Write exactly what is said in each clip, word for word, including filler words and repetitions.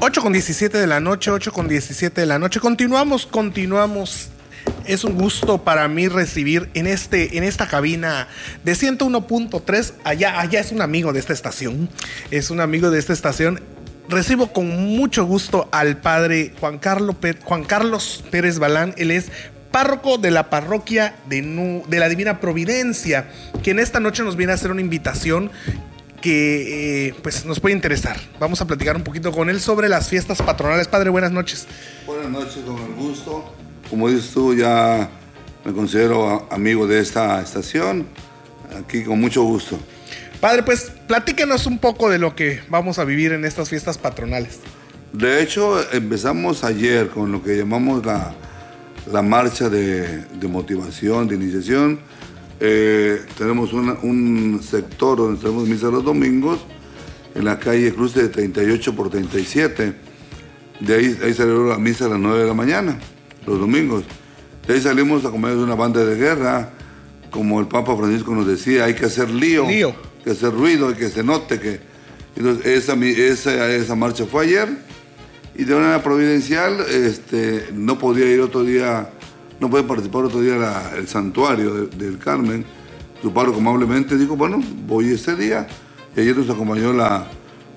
ocho con diecisiete de la noche, ocho con diecisiete de la noche. Continuamos, continuamos. Es un gusto para mí recibir en, este, en esta cabina de ciento uno punto tres. Allá, allá es un amigo de esta estación. Es un amigo de esta estación. Recibo con mucho gusto al padre Juan Carlos, Juan Carlos Pérez Balán. Él es párroco de la parroquia de, Nu, de la Divina Providencia, que en esta noche nos viene a hacer una invitación que eh, pues nos puede interesar. Vamos a platicar un poquito con él sobre las fiestas patronales. Padre, buenas noches. Buenas noches, con el gusto. Como dices tú, ya me considero amigo de esta estación. Aquí con mucho gusto. Padre, pues platíquenos un poco de lo que vamos a vivir en estas fiestas patronales. De hecho, empezamos ayer con lo que llamamos la, la marcha de, de motivación, de iniciación. Eh, tenemos una, un sector donde tenemos misa los domingos, en la calle Cruce de treinta y ocho por treinta y siete. De ahí, ahí salió la misa a las nueve de la mañana, los domingos. De ahí salimos a comer de una banda de guerra. Como el Papa Francisco nos decía, hay que hacer lío, lío. Hay que hacer ruido, y que se note que... Entonces, esa, esa, esa marcha fue ayer, y de manera providencial este, no podía ir otro día, no puede participar otro día la, el santuario de, del Carmen. Su párroco amablemente dijo, bueno, voy ese día, y ayer nos acompañó la,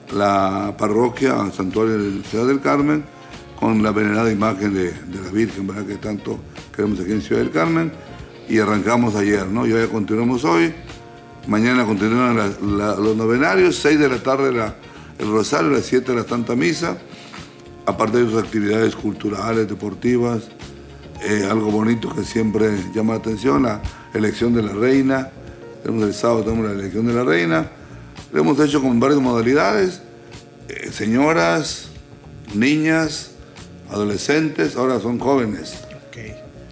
la parroquia al santuario de Ciudad del Carmen, con la venerada imagen de, de la Virgen, ¿verdad?, que tanto queremos aquí en Ciudad del Carmen, y arrancamos ayer, ¿no? Y ya continuamos hoy. Mañana continúan la, la, los novenarios, seis de la tarde la, el rosario, las siete de la Santa Misa, aparte de sus actividades culturales, deportivas, eh, algo bonito que siempre llama la atención, la elección de la reina. Tenemos el sábado, tenemos la elección de la reina. Lo hemos hecho con varias modalidades, eh, señoras, niñas, adolescentes, ahora son jóvenes. Okay.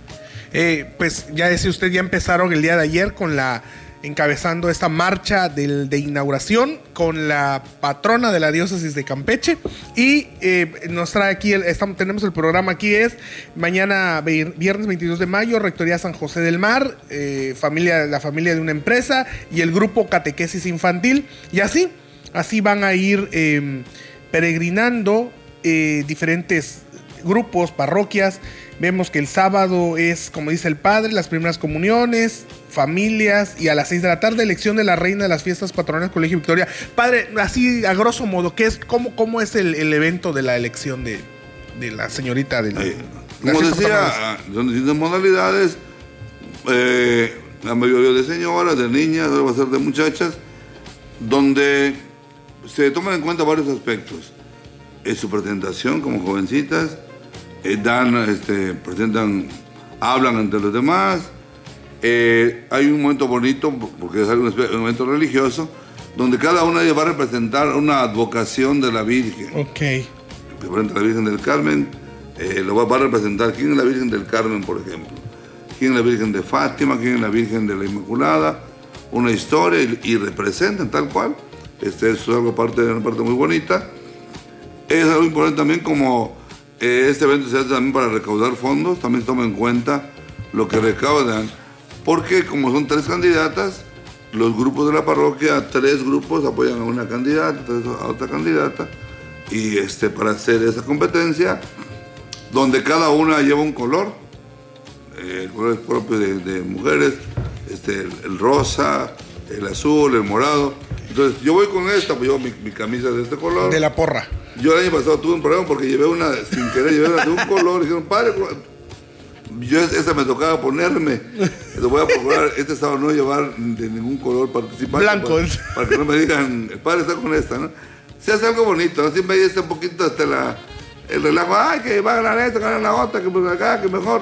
Eh, pues ya decía usted, ya empezaron el día de ayer con la... encabezando esta marcha de, de inauguración con la patrona de la diócesis de Campeche, y eh, nos trae aquí, el, estamos, tenemos el programa aquí, es mañana viernes veintidós de mayo, Rectoría San José del Mar, eh, familia, la familia de una empresa y el grupo Catequesis Infantil, y así, así van a ir eh, peregrinando eh, diferentes grupos, parroquias. Vemos que el sábado es, como dice el padre, las primeras comuniones, familias, y a las seis de la tarde, elección de la reina de las fiestas patronales, Colegio Victoria. Padre, así a grosso modo, ¿qué es, cómo, cómo es el, el evento de la elección de, de la señorita de la, eh, Como decía, son distintas modalidades, eh, la mayoría de señoras, de niñas, ahora va a ser de muchachas, donde se toman en cuenta varios aspectos. Es su presentación como jovencitas, Eh, dan, este, presentan, hablan ante los demás. Eh, hay un momento bonito, porque es un, un momento religioso, donde cada una de ellas va a representar una advocación de la Virgen. Ok. Frente a la Virgen del Carmen, eh, lo va, va a representar. ¿Quién es la Virgen del Carmen, por ejemplo? ¿Quién es la Virgen de Fátima? ¿Quién es la Virgen de la Inmaculada? Una historia, y, y representan tal cual. Este, eso es algo parte, una parte muy bonita. Es algo importante también como... Este evento se hace también para recaudar fondos, también se toma en cuenta lo que recaudan, porque como son tres candidatas, los grupos de la parroquia, tres grupos apoyan a una candidata, tres a otra candidata, y este, para hacer esa competencia, donde cada una lleva un color, eh, el color es propio de, de mujeres, este, el, el rosa, el azul, el morado. Entonces yo voy con esta, pues yo mi, mi camisa de este color. De la porra. Yo el año pasado tuve un problema porque llevé una, sin querer, llevé una de un color, y dijeron, padre, yo esta me tocaba ponerme, lo voy a procurar este sábado no llevar de ningún color participante. Blanco. Para, para que no me digan, el padre está con esta, ¿no? Se hace algo bonito, ¿no? Siempre hay este un poquito hasta la, el relajo, ay, que va a ganar esta, ganar la otra, que por acá, que mejor.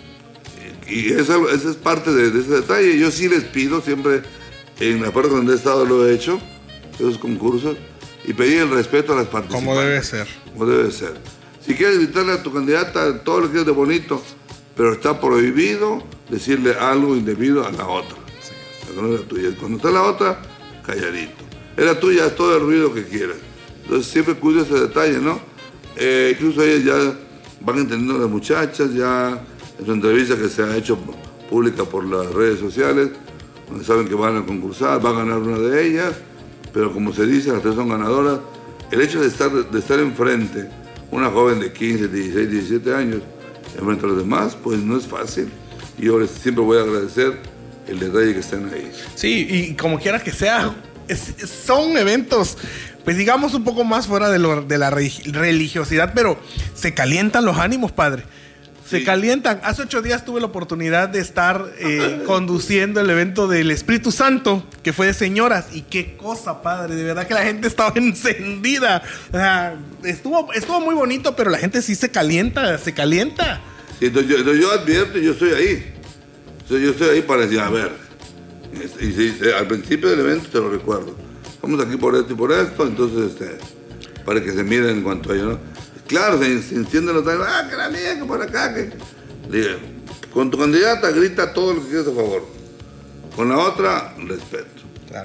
Y eso, eso es parte de, de ese detalle. Yo sí les pido, siempre en la parte donde he estado lo he hecho, esos concursos, y pedir el respeto a las participantes. Como debe ser. Como debe ser. Si quieres gritarle a tu candidata todo lo que quieres de bonito, pero está prohibido decirle algo indebido a la otra. Sí. La no es la tuya. Cuando está la otra, calladito. Es la tuya, es todo el ruido que quieras. Entonces siempre cuido ese detalle, ¿no? Eh, incluso ellas ya van entendiendo las muchachas, ya en su entrevista que se ha hecho pública por las redes sociales, donde saben que van a concursar, va a ganar una de ellas, pero como se dice, las tres son ganadoras. El hecho de estar, de estar enfrente una joven de quince, dieciséis, diecisiete años, enfrente a los demás, pues no es fácil. Y yo les siempre voy a agradecer el detalle que estén ahí. Sí, y como quiera que sea, es, son eventos, pues digamos un poco más fuera de, lo, de la religiosidad, pero se calientan los ánimos, padre. Se sí. calientan. Hace ocho días tuve la oportunidad de estar eh, conduciendo el evento del Espíritu Santo, que fue de señoras. Y qué cosa, padre. De verdad que la gente estaba encendida. O sea, estuvo, estuvo muy bonito, pero la gente sí se calienta, se calienta. Sí, entonces, yo, entonces yo advierto, yo estoy ahí. Entonces yo estoy ahí para decir, a ver. Y, y, y al principio del evento te lo recuerdo. Estamos aquí por esto y por esto, entonces, este, para que se miren en cuanto a ello, ¿no? Claro, se, se encienden los talleres, ah, que la mía, que por acá, que... Diga, con tu candidata grita todo lo que quieras a favor. Con la otra, respeto. Claro.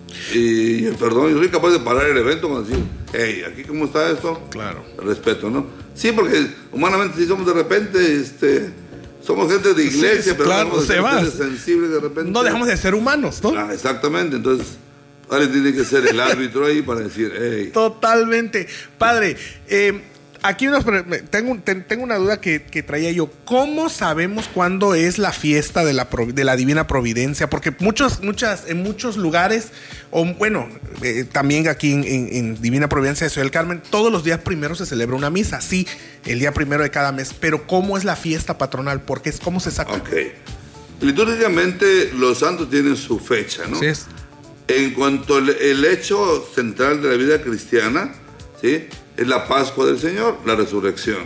Y, perdón, yo soy capaz de parar el evento con decir, hey, ¿aquí cómo está esto? Claro. Respeto, ¿no? Sí, porque humanamente si somos de repente, este... Somos gente de iglesia, sí, pero claro, somos se va. sensibles de repente. No dejamos de ser humanos, ¿no? Ah, exactamente, entonces... Alguien tiene que ser el árbitro ahí para decir, hey. Totalmente. Padre, eh, aquí nos, tengo, tengo una duda que, que traía yo. ¿Cómo sabemos cuándo es la fiesta de la, de la Divina Providencia? Porque muchos, muchas, en muchos lugares, o bueno, eh, también aquí en, en, en Divina Providencia de Ciudad del Carmen, todos los días primeros se celebra una misa, sí, el día primero de cada mes. Pero ¿cómo es la fiesta patronal? Porque es cómo se saca. Ok. Litúrgicamente los santos tienen su fecha, ¿no? Sí es. En cuanto al el hecho central de la vida cristiana, ¿sí? Es la Pascua del Señor, la resurrección,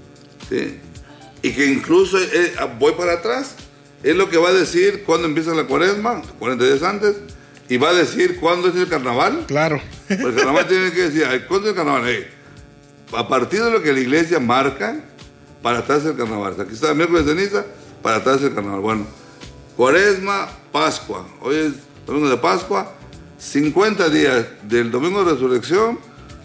¿sí? Y que incluso, eh, voy para atrás, es lo que va a decir cuándo empieza la cuaresma, cuarenta días antes, y va a decir cuándo es el carnaval. Claro. Pues el carnaval tiene que decir, ¿cuándo es el carnaval? Hey, a partir de lo que la iglesia marca, para atrás el carnaval. Aquí está el miércoles de ceniza, para atrás el carnaval. Bueno, cuaresma, Pascua, hoy es domingo de Pascua, cincuenta días del domingo de resurrección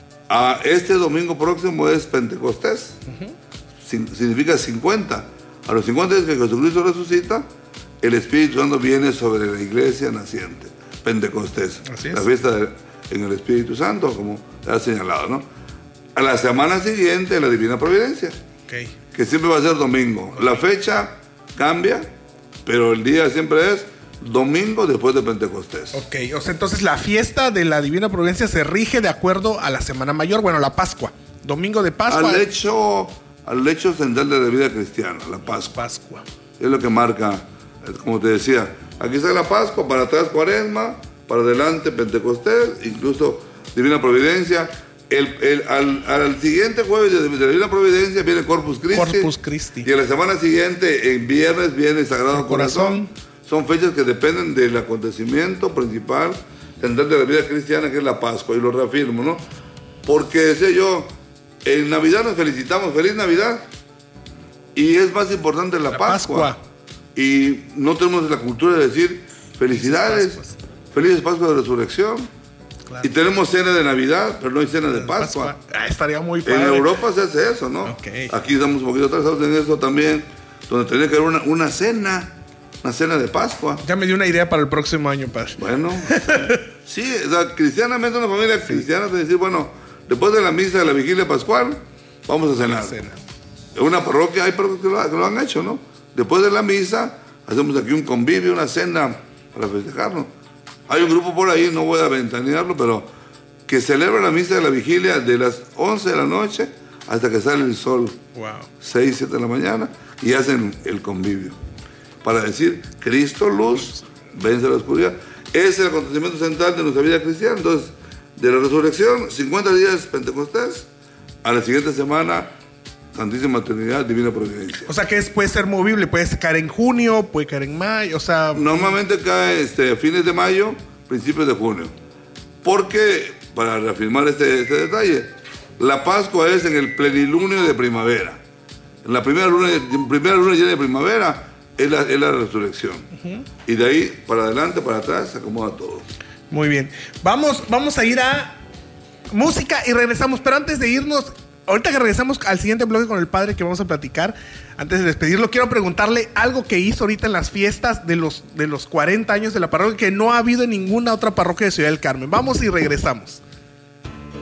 a este domingo próximo es Pentecostés. Uh-huh. Sin, significa cincuenta. A los cincuenta días que Jesucristo resucita, el Espíritu Santo viene sobre la iglesia naciente. Pentecostés. Así es. La fiesta de, en el Espíritu Santo, como ha señalado, ¿no? A la semana siguiente, la Divina Providencia. Okay. Que siempre va a ser domingo. Okay. La fecha cambia, pero el día siempre es domingo después de Pentecostés. Ok, o sea, entonces la fiesta de la Divina Providencia se rige de acuerdo a la Semana Mayor, bueno, la Pascua. Domingo de Pascua. Al hecho, al hecho central de la vida cristiana, la Pascua. Pascua. Es lo que marca, como te decía, aquí está la Pascua, para atrás Cuaresma, para adelante Pentecostés, incluso Divina Providencia. El, el, al, al siguiente jueves de, de la Divina Providencia viene Corpus Christi. Corpus Christi. Y a la semana siguiente, en viernes, viene Sagrado el Corazón. Corazón. Son fechas que dependen del acontecimiento principal central de la vida cristiana, que es la Pascua, y lo reafirmo, ¿no? Porque decía yo, en Navidad nos felicitamos, feliz Navidad, y es más importante la, la Pascua. Pascua. Y no tenemos la cultura de decir felicidades, felices Pascua de Resurrección. Claro. Y tenemos cena de Navidad, pero no hay cena de Pascua. Pascua. Ah, estaría muy padre. En Europa se hace eso, ¿no? Okay. Aquí estamos un poquito atrasados en eso también, donde tenía que haber una, una cena. Una cena de Pascua. Ya me dio una idea para el próximo año, padre. Bueno, sí, o sea, cristianamente una familia sí. cristiana te decir, bueno, después de la misa de la vigilia pascual, vamos a cenar. Cena. En una parroquia hay parroquias que lo, que lo han hecho, ¿no? Después de la misa, hacemos aquí un convivio, una cena para festejarnos. Hay un grupo por ahí, no voy a ventanearlo, pero que celebra la misa de la vigilia de las once de la noche hasta que sale el sol. Wow. seis, siete de la mañana, y hacen el convivio. Para decir, Cristo luz, vence la oscuridad. Ese es el acontecimiento central de nuestra vida cristiana. Entonces, de la resurrección, cincuenta días Pentecostés, a la siguiente semana, Santísima Trinidad, Divina Providencia. O sea, que es, puede ser movible, puede caer en junio, puede caer en mayo, o sea... Normalmente cae este, a fines de mayo, principios de junio. Porque, para reafirmar este, este detalle, la Pascua es en el plenilunio de primavera. En la primera luna, primera luna llena de primavera, Es la, es la resurrección. Uh-huh. Y de ahí para adelante, para atrás, se acomoda todo. Muy bien. Vamos, vamos a ir a música y regresamos. Pero antes de irnos, ahorita que regresamos al siguiente bloque con el padre que vamos a platicar, antes de despedirlo, quiero preguntarle algo que hizo ahorita en las fiestas de los, de los cuarenta años de la parroquia, que no ha habido en ninguna otra parroquia de Ciudad del Carmen. Vamos y regresamos.